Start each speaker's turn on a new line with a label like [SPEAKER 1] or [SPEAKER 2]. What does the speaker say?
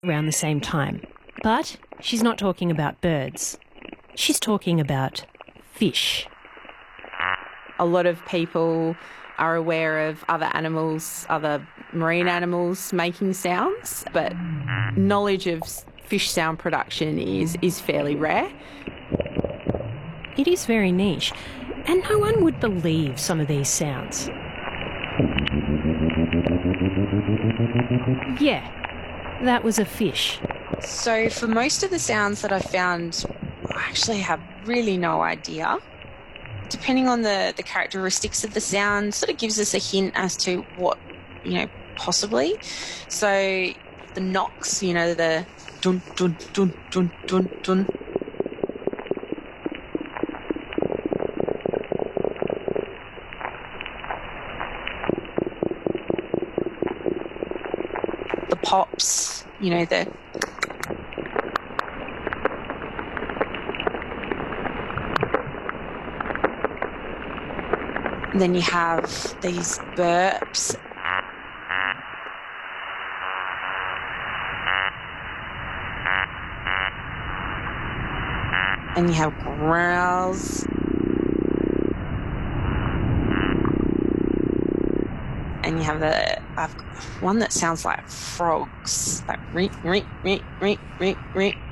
[SPEAKER 1] around the same time. But she's not talking about birds. She's talking about fish.
[SPEAKER 2] A lot of people are aware of other animals, other marine animals making sounds, but knowledge of fish sound production is fairly rare.
[SPEAKER 1] It is very niche, and no one would believe some of these sounds. Yeah, that was a fish.
[SPEAKER 3] So for most of the sounds that I found, I actually have really no idea. Depending on the characteristics of the sound, sort of gives us a hint as to what, possibly. So the knocks, the dun, dun, dun, dun, dun, dun. The pops, the... And then you have these burps. And you have growls. And you have I've one that sounds like frogs, like rink, rink, rink, rink, rink, rink.